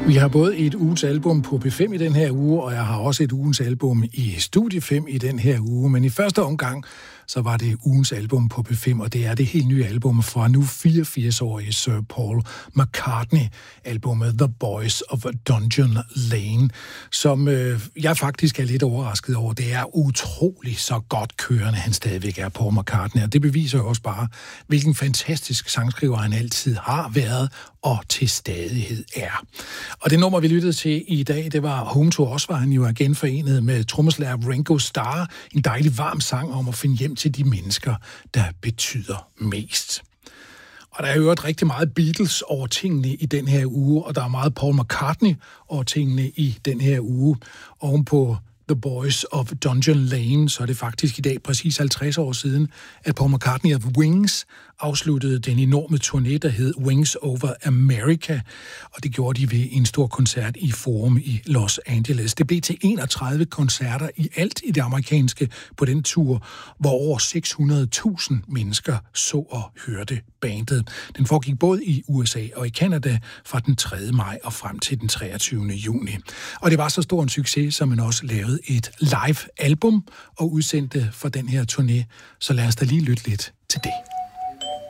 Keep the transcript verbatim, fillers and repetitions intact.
Vi har både et ugens album på P fem i den her uge, og jeg har også et ugens album i Studie fem i den her uge. Men i første omgang, så var det ugens album på P fem, og det er det helt nye album fra nu fireogfirs-årige Sir Paul McCartney, albumet The Boys of Dungeon Lane, som øh, jeg faktisk er lidt overrasket over. Det er utrolig så godt kørende, han stadigvæk er, Paul McCartney, og det beviser jo også bare, hvilken fantastisk sangskriver han altid har været og til stadighed er. Og det nummer, vi lyttede til i dag, det var Home to Us, var han jo igen forenet med trommeslager Ringo Starr. En dejlig varm sang om at finde hjem til de mennesker, der betyder mest. Og der er jo rigtig meget Beatles over tingene i den her uge, og der er meget Paul McCartney over tingene i den her uge. Ovenpå The Boys of Dungeon Lane, så er det faktisk i dag præcis halvtreds år siden, at Paul McCartney of Wings afsluttede den enorme turné, der hed Wings Over America, og det gjorde de ved en stor koncert i Forum i Los Angeles. Det blev til enogtredive koncerter i alt i det amerikanske på den tur, hvor over seks hundrede tusind mennesker så og hørte bandet. Den foregik både i U S A og i Canada fra den tredje maj og frem til den treogtyvende juni. Og det var så stor en succes, som man også lavede et live album og udsendte for den her turné. Så lad os da lige lytte lidt til det.